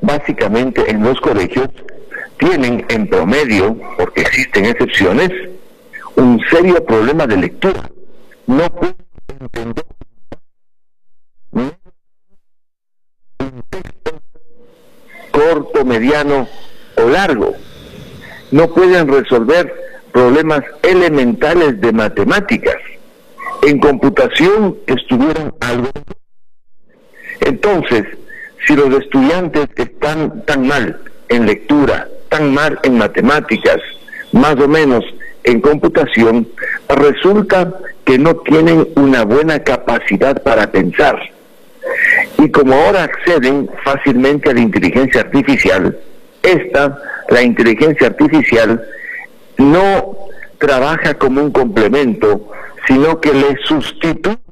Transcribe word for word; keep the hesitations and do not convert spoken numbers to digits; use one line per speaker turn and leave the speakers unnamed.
básicamente en los colegios tienen en promedio, porque existen excepciones, un serio problema de lectura. No pueden entender un texto corto, mediano o largo. No pueden resolver problemas elementales de matemáticas. En computación estuvieron algo. Entonces, si los estudiantes están tan mal en lectura, tan mal en matemáticas, más o menos en computación, resulta que no tienen una buena capacidad para pensar. Y como ahora acceden fácilmente a la inteligencia artificial, esta, la inteligencia artificial, no trabaja como un complemento, sino que le sustituye